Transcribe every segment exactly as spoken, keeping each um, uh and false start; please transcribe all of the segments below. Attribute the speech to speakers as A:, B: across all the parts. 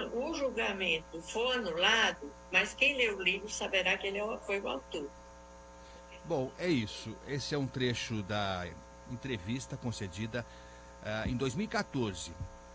A: o julgamento for anulado, mas quem lê o livro saberá que ele foi o autor.
B: Bom, é isso. Esse é um trecho da entrevista concedida uh, em dois mil e quatorze.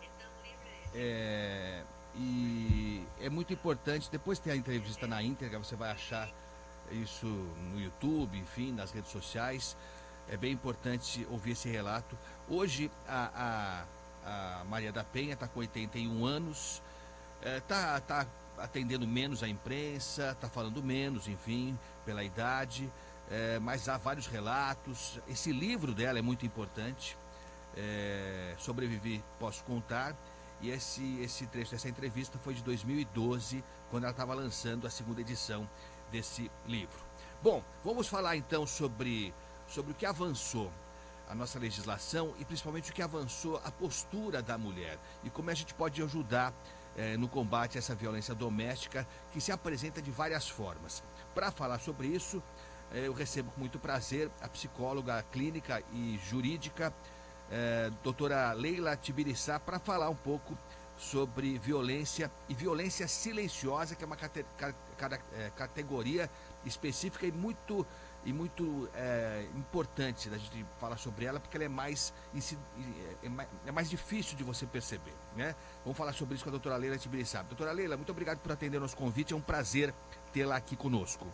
B: É, e é muito importante, depois de ter a entrevista na íntegra, você vai achar isso no YouTube, enfim, nas redes sociais. É bem importante ouvir esse relato. Hoje, a, a, a Maria da Penha está com oitenta e um anos, está é, tá atendendo menos a imprensa, está falando menos, enfim, pela idade, é, mas há vários relatos. Esse livro dela é muito importante, é, Sobreviver, Posso Contar, e esse, esse trecho, essa entrevista foi de dois mil e doze, quando ela estava lançando a segunda edição desse livro. Bom, vamos falar então sobre, sobre o que avançou a nossa legislação e principalmente o que avançou a postura da mulher e como a gente pode ajudar eh, no combate a essa violência doméstica que se apresenta de várias formas. Para falar sobre isso, eh, eu recebo com muito prazer a psicóloga clínica e jurídica, eh, doutora Leila Tibiriçá, para falar um pouco sobre violência e violência silenciosa, que é uma cate- ca- ca- é, categoria específica e muito, e muito é, importante da gente falar sobre ela, porque ela é mais, é, mais, é mais difícil de você perceber, né? Vamos falar sobre isso com a doutora Leila Tibiriçá. Doutora Leila, muito obrigado por atender o nosso convite, é um prazer tê-la aqui conosco.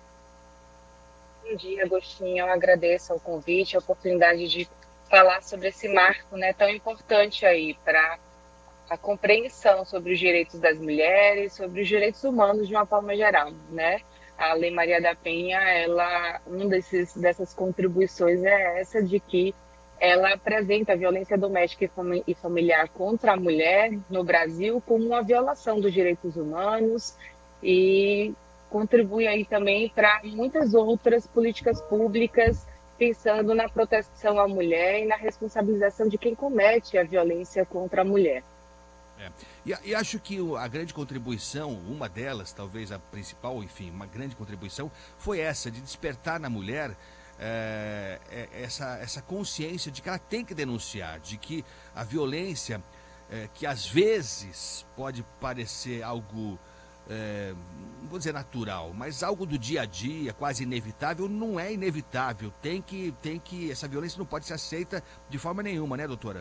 C: Bom dia, Agostinho, eu agradeço o convite, a oportunidade de falar sobre esse marco, né, tão importante aí para a compreensão sobre os direitos das mulheres, sobre os direitos humanos de uma forma geral, né? A Lei Maria da Penha, ela, um desses, dessas contribuições é essa de que ela apresenta a violência doméstica e familiar contra a mulher no Brasil como uma violação dos direitos humanos e contribui aí também para muitas outras políticas públicas pensando na proteção à mulher e na responsabilização de quem comete a violência contra a mulher.
B: É. E, e acho que a grande contribuição, uma delas, talvez a principal, enfim, uma grande contribuição, foi essa, de despertar na mulher é, essa, essa consciência de que ela tem que denunciar, de que a violência, é, que às vezes pode parecer algo, é, não vou dizer natural, mas algo do dia a dia, quase inevitável, não é inevitável. Tem que, tem que, essa violência não pode ser aceita de forma nenhuma, né, doutora?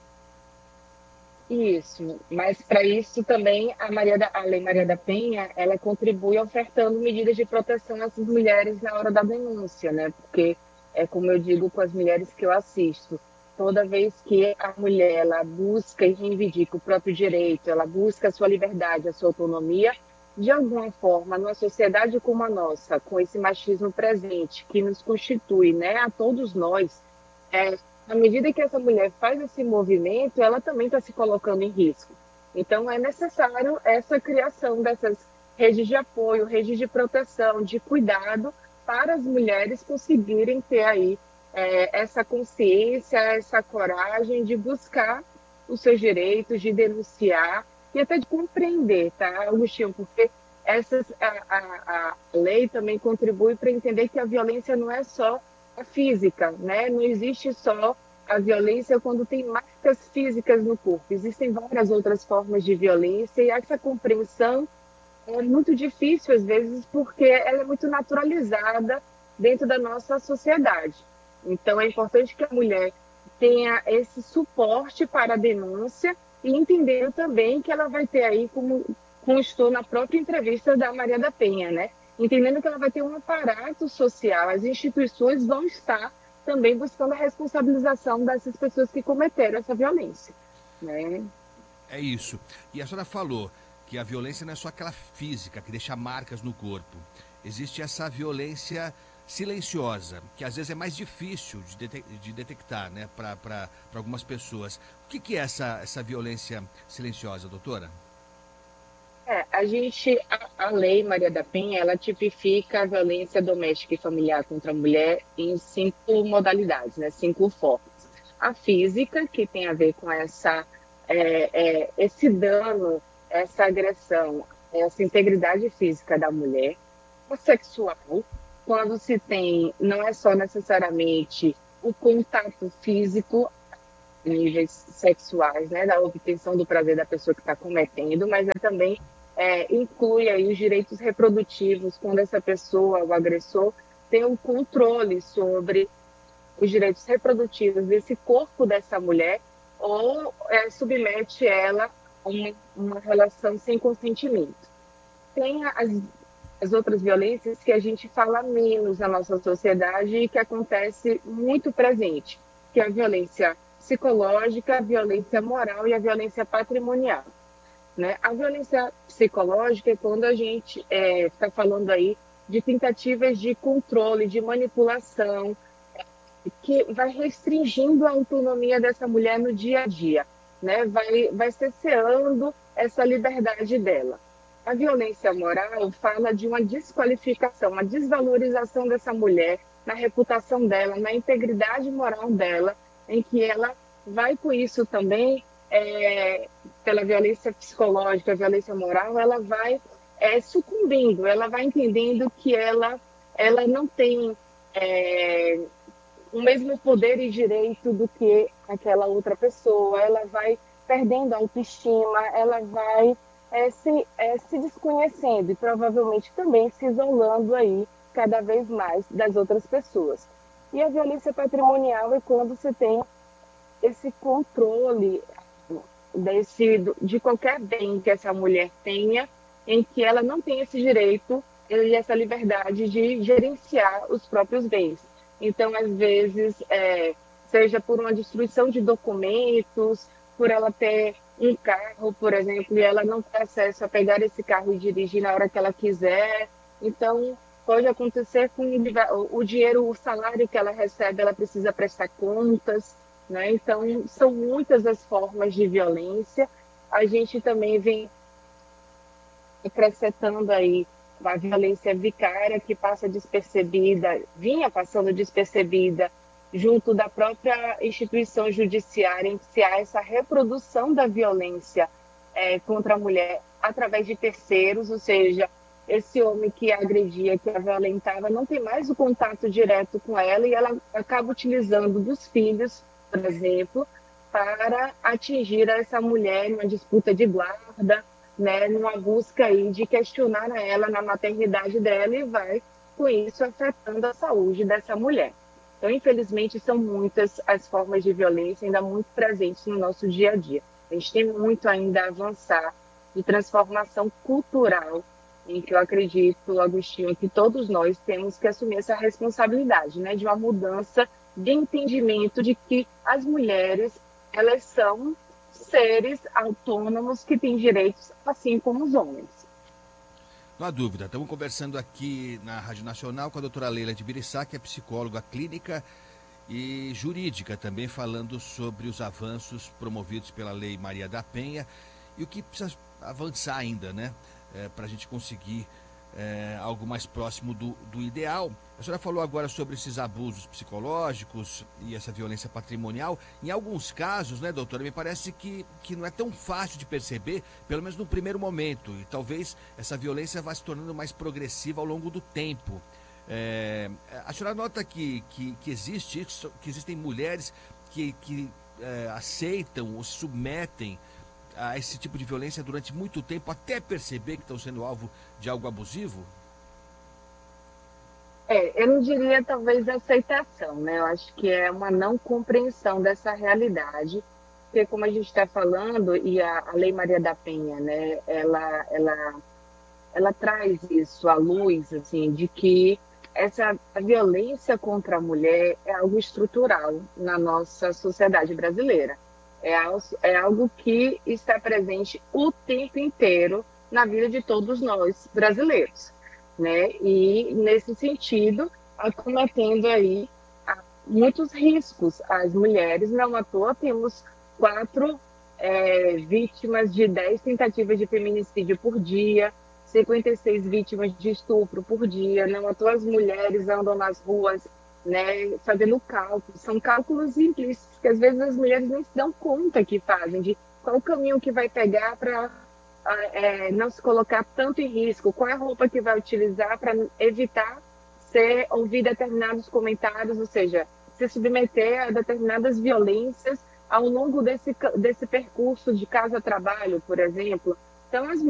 C: Isso, mas para isso também a, Maria da, a Lei Maria da Penha, ela contribui ofertando medidas de proteção a essas mulheres na hora da denúncia, né? Porque é como eu digo com as mulheres que eu assisto, toda vez que a mulher ela busca e reivindica o próprio direito, ela busca a sua liberdade, a sua autonomia, de alguma forma, numa sociedade como a nossa, com esse machismo presente que nos constitui, né, a todos nós, é, à medida que essa mulher faz esse movimento, ela também está se colocando em risco. Então, é necessário essa criação dessas redes de apoio, redes de proteção, de cuidado, para as mulheres conseguirem ter aí é, essa consciência, essa coragem de buscar os seus direitos, de denunciar e até de compreender, tá, Agostinho? Porque essas, a, a, a lei também contribui para entender que a violência não é só a física, né? Não existe só a violência quando tem marcas físicas no corpo. Existem várias outras formas de violência e essa compreensão é muito difícil às vezes porque ela é muito naturalizada dentro da nossa sociedade. Então é importante que a mulher tenha esse suporte para a denúncia e entendendo também que ela vai ter aí, como constou na própria entrevista da Maria da Penha, né? Entendendo que ela vai ter um aparato social, as instituições vão estar também buscando a responsabilização dessas pessoas que cometeram essa violência, né?
B: É isso. E a senhora falou que a violência não é só aquela física, que deixa marcas no corpo. Existe essa violência silenciosa, que às vezes é mais difícil de, detec de detectar, né, para algumas pessoas. O que, que é essa, essa violência silenciosa, doutora?
C: É, a gente, a, a Lei Maria da Penha, ela tipifica a violência doméstica e familiar contra a mulher em cinco modalidades, né, cinco formas. A física, que tem a ver com essa, é, é, esse dano, essa agressão, essa integridade física da mulher. A sexual, quando se tem, não é só necessariamente o contato físico, níveis sexuais, né, da obtenção do prazer da pessoa que está cometendo, mas é também é, inclui aí os direitos reprodutivos, quando essa pessoa, o agressor, tem um controle sobre os direitos reprodutivos desse corpo dessa mulher ou é, submete ela a uma, uma relação sem consentimento. Tem as, as outras violências que a gente fala menos na nossa sociedade e que acontece muito presente, que é a violência psicológica, a violência moral e a violência patrimonial. Né? A violência psicológica é quando a gente está é, falando aí de tentativas de controle, de manipulação, que vai restringindo a autonomia dessa mulher no dia a dia, né? vai, vai cerceando essa liberdade dela. A violência moral fala de uma desqualificação, uma desvalorização dessa mulher, na reputação dela, na integridade moral dela, em que ela vai com isso também, é, pela violência psicológica, a violência moral, ela vai é, sucumbindo, ela vai entendendo que ela, ela não tem é, o mesmo poder e direito do que aquela outra pessoa, ela vai perdendo a autoestima, ela vai é, se, é, se desconhecendo e provavelmente também se isolando aí cada vez mais das outras pessoas. E a violência patrimonial é quando você tem esse controle desse, de qualquer bem que essa mulher tenha, em que ela não tem esse direito e essa liberdade de gerenciar os próprios bens. Então, às vezes, é, seja por uma destruição de documentos, por ela ter um carro, por exemplo, e ela não ter acesso a pegar esse carro e dirigir na hora que ela quiser. Então, pode acontecer com o dinheiro, o salário que ela recebe, ela precisa prestar contas, né? Então, são muitas as formas de violência. A gente também vem acrescentando aí a violência vicária, que passa despercebida, vinha passando despercebida junto da própria instituição judiciária, em que há essa reprodução da violência é, contra a mulher através de terceiros, ou seja, esse homem que a agredia, que a violentava, não tem mais o contato direto com ela e ela acaba utilizando dos filhos, por exemplo, para atingir essa mulher numa disputa de guarda, né, numa busca aí de questionar a ela na maternidade dela e vai, com isso, afetando a saúde dessa mulher. Então, infelizmente, são muitas as formas de violência ainda muito presentes no nosso dia a dia. A gente tem muito ainda a avançar de transformação cultural, em que eu acredito, Agostinho, que todos nós temos que assumir essa responsabilidade, né, de uma mudança de entendimento de que as mulheres, elas são seres autônomos que têm direitos assim como os homens.
B: Não há dúvida. Estamos conversando aqui na Rádio Nacional com a doutora Leila de Birissá, que é psicóloga clínica e jurídica, também falando sobre os avanços promovidos pela Lei Maria da Penha e o que precisa avançar ainda, né? É, para a gente conseguir é, algo mais próximo do, do ideal. A senhora falou agora sobre esses abusos psicológicos e essa violência patrimonial. Em alguns casos, né, doutora, me parece que, que não é tão fácil de perceber, pelo menos no primeiro momento. E talvez essa violência vá se tornando mais progressiva ao longo do tempo. É, a senhora nota que, que, que existe isso, que existem mulheres que, que é, aceitam ou se submetem a esse tipo de violência durante muito tempo, até perceber que estão sendo alvo de algo abusivo?
C: É, eu não diria talvez aceitação, né? Eu acho que é uma não compreensão dessa realidade, porque como a gente está falando, e a, a Lei Maria da Penha, né, ela, ela, ela traz isso à luz, assim, de que essa a violência contra a mulher é algo estrutural na nossa sociedade brasileira. É algo, é algo que está presente o tempo inteiro na vida de todos nós brasileiros, né? E, nesse sentido, acometendo aí muitos riscos às mulheres. Não à toa, temos quatro é, vítimas de dez tentativas de feminicídio por dia, cinquenta e seis vítimas de estupro por dia. Não à toa as mulheres andam nas ruas, né, fazendo cálculos. São cálculos implícitos que às vezes as mulheres nem se dão conta que fazem, de qual o caminho que vai pegar para é, não se colocar tanto em risco, qual é a roupa que vai utilizar para evitar ser ouvir determinados comentários, ou seja, se submeter a determinadas violências ao longo desse, desse percurso de casa a trabalho, por exemplo. Então, as